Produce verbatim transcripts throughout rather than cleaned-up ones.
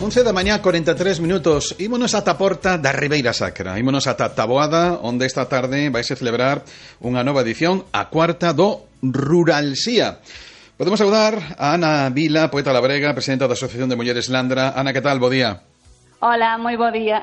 once da mañá, cuarenta e tres minutos. Ímonos ata a porta da Ribeira Sacra. Ímonos ata Taboada, onde esta tarde vais a celebrar unha nova edición, a cuarta do Ruralsía. Podemos saudar a Ana Vila, poeta labrega, presidenta da Asociación de Mulleres Landra. Ana, que tal? Bo día. Hola, moi bo día.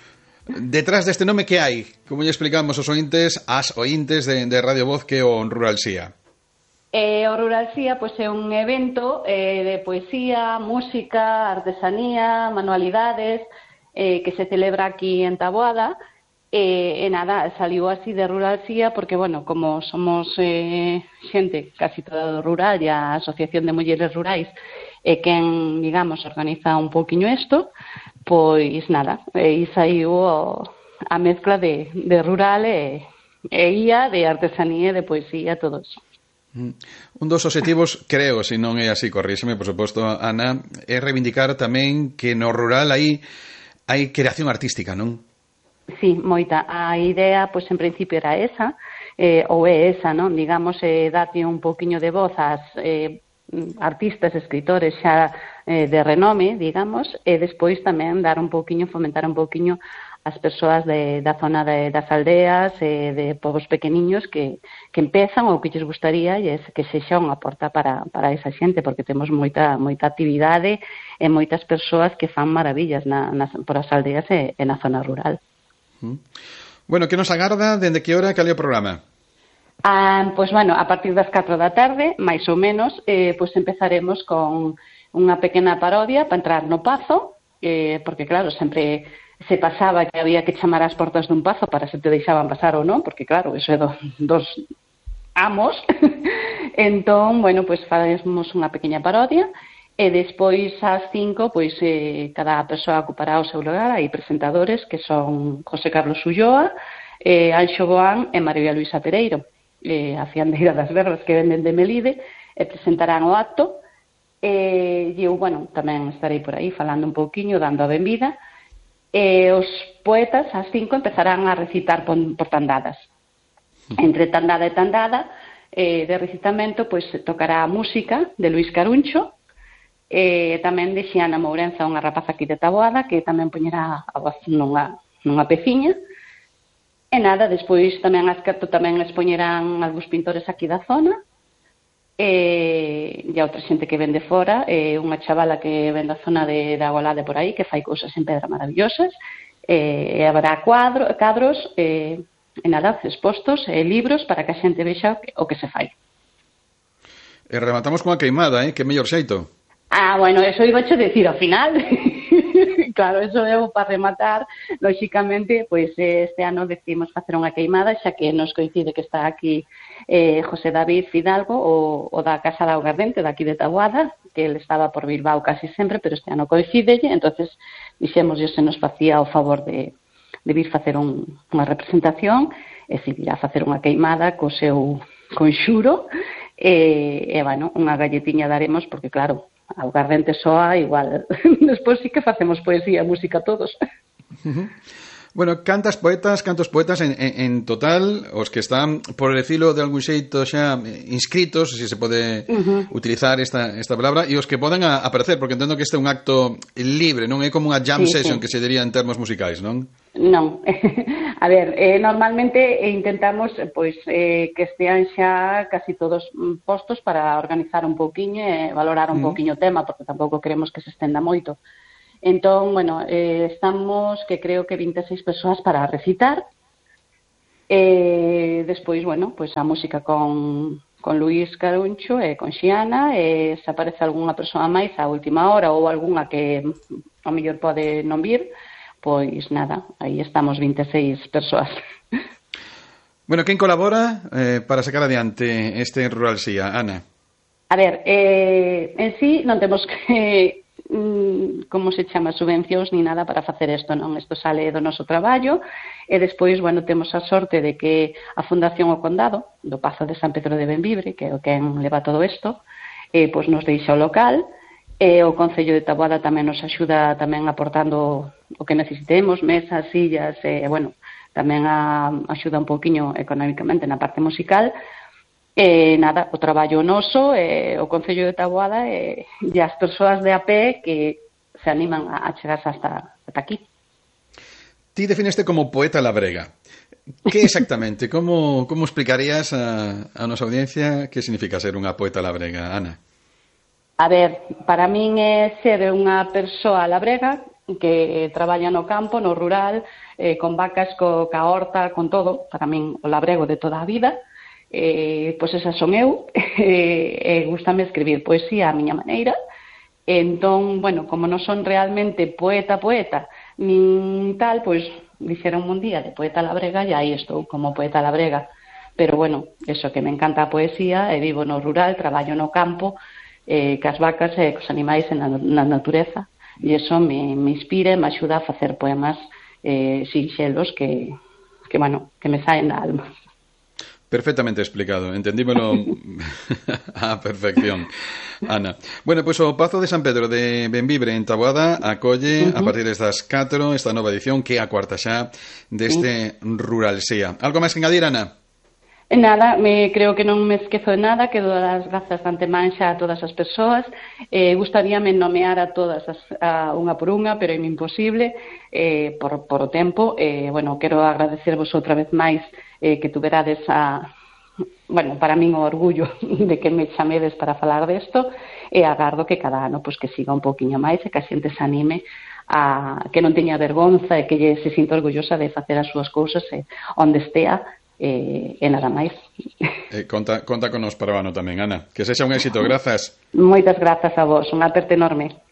Detrás deste nome que hai? Como lle explicamos aos ointes, as ointes de, de Radio Voz, que é o Ruralsía? Eh, o Ruralsía pois, é un evento eh, de poesía, música, artesanía, manualidades, eh, que se celebra aquí en Taboada. E, eh, nada, saliu así de Ruralsía porque, bueno, como somos eh, xente casi toda do rural e a Asociación de Mulleres Rurais é eh, quen, digamos, organiza un poquinho isto, pois nada, e saiu o, a mezcla de, de rural e, e ia, de artesanía e de poesía, todo eso. Un dos obxectivos, creo, se non é así, corríxeme, por suposto, Ana, é reivindicar tamén que no rural aí hai creación artística, non? Sí, moita. A idea, pois, en principio era esa, eh, ou é esa, non? Digamos, eh, date un poquinho de voz ás eh, artistas, escritores xa eh, de renome, digamos, e despois tamén dar un poquinho, fomentar un poquinho as persoas de, da zona de, das aldeas, eh, de povos pequeniños que, que empezan ou que lles gustaría e que sexa unha porta para, para esa xente, porque temos moita, moita actividade e moitas persoas que fan maravillas na, nas, por as aldeas e, e na zona rural. Bueno, que nos agarda? Dende que hora? Cal é o programa? Ah, pois, bueno, a partir das catro da tarde, máis ou menos, eh, pois empezaremos con unha pequena parodia para entrar no pazo, eh, porque, claro, sempre se pasaba que había que chamar ás portas dun pazo para se te deixaban pasar ou non, porque, claro, eso é do, dos amos. Entón, bueno, pois faremos unha pequena parodia e despois ás cinco, pois eh, cada persoa ocupará o seu lugar. Hai presentadores que son José Carlos Ulloa, eh, Anxo Boán e María Luisa Pereiro, eh, a fiandeira das verbas que venden de Melide, e presentarán o acto. E eu, bueno, tamén estarei por aí falando un pouquiño, dando a benvida. E os poetas ás cinco empezarán a recitar por, por tandadas. Entre tandada e tandada eh, de recitamento, pois tocará a música de Luís Caruncho, e tamén de Xiana Mourenza, unha rapaza aquí de Taboada, que tamén poñerá a voz nunha, nunha peciña. E nada, despois tamén as catro tamén expoñerán algúns pintores aquí da zona, e, e a outra xente que ven de fora, e unha chavala que ven da zona de, de Agolade por aí, que fai cousas en pedra maravillosas, e, e habrá cuadro, cadros, e, e nada, expostos, e libros para que a xente vexa o que, o que se fai. E rematamos con a queimada, eh? Que mellor xeito. Ah, bueno, eso iba a decir ao final. Claro, eso é para rematar. Lóxicamente, pois este ano decidimos facer unha queimada, xa que nos coincide que está aquí eh, José David Fidalgo, o, o da Casa da Augardente, daqui de Taboada, que ele estaba por Bilbao casi sempre, pero este ano coincidelle, entonces dixemos se nos facía o favor de, de vir facer un, unha representación, e se virá facer unha queimada co seu conxuro, e, e bueno, unha galletiña daremos, porque claro, a Augardente soa igual. Despois sí que facemos poesía e música todos. Uh-huh. Bueno, cantas poetas, cantos poetas en, en, en total, os que están, por decirlo de algún xeito xa inscritos, se si se pode uh-huh. utilizar esta, esta palabra, e os que poden a, aparecer, porque entendo que este é un acto libre, non é como unha jam sí, session sí. Que se diría en termos musicais, non? Non. A ver, eh, normalmente eh, intentamos pois eh, que estean xa casi todos postos para organizar un pouquiño e valorar un uh-huh. pouquiño o tema, porque tampouco queremos que se estenda moito. Entón, bueno, eh, estamos, que creo que vinte e seis persoas para recitar. E despois, bueno, pois a música con, con Luís Caruncho e con Xiana, e se aparece algunha persoa máis a última hora ou algunha que ao mellor pode non vir, pois nada, aí estamos vinte e seis persoas. Bueno, quen colabora eh, para sacar adiante este Ruralsía, Ana? A ver, eh, en sí non temos que... como se chama, subvencións ni nada para facer isto, non? Isto sale do noso traballo e despois, bueno, temos a sorte de que a Fundación O Condado do Pazo de San Pedro de Benvibre, que é o quen leva todo isto, eh, pois nos deixa o local, e o Concello de Taboada tamén nos axuda tamén aportando o que necesitemos, mesas, sillas, e, bueno, tamén a, axuda un pouquiño económicamente na parte musical. E nada, o traballo noso, e o Concello de Taboada e, e as persoas de a pé que se animan a, a chegarse hasta, hasta aquí. Ti definiste como poeta labrega. Que exactamente? Como, como explicarías a, a nosa audiencia que significa ser unha poeta labrega, Ana? A ver, para min é ser unha persoa labrega que traballa no campo, no rural, eh, con vacas, co, ca horta, con todo. Para min o labrego de toda a vida. Eh, pois esa son eu. E eh, gustame escribir poesía a miña maneira. Entón, bueno, como non son realmente poeta, poeta, nin tal, pois dixeron un día de poeta labrega e aí estou como poeta labrega. Pero bueno, eso que me encanta a poesía, e vivo no rural, traballo no campo, eh, cas vacas e cos animais na, na natureza, e eso me, me inspira e me axuda a facer poemas eh, sinxelos que, que, bueno, que me saen da alma. Perfectamente explicado, entendímelo a perfección, Ana. Bueno, pois pues, o Pazo de San Pedro de Benvibre en Taboada acolle uh -huh. a partir destas catro esta nova edición que é a cuarta xa deste uh -huh. Rural Sea. Algo máis que engadir, Ana? Nada, me creo que non me esquezo de nada, que dou as grazas de antemán xa a todas as persoas. Eh, gustaríame nomear a todas as, a unha por unha, pero é imposible eh, por, por o tempo. Eh, bueno, quero agradecervos outra vez máis eh, que tuverades a, bueno, para min o orgullo de que me chamedes para falar desto, e agardo que cada ano pues, que siga un poquinho máis e que a xente se anime a que non teña vergonza e que lle se sinta orgullosa de facer as súas cousas e onde estea. E, e nada máis. Eh, conta, conta con nos para o ano tamén, Ana. Que sexa un éxito, grazas. Moitas grazas a vos, un aperte enorme.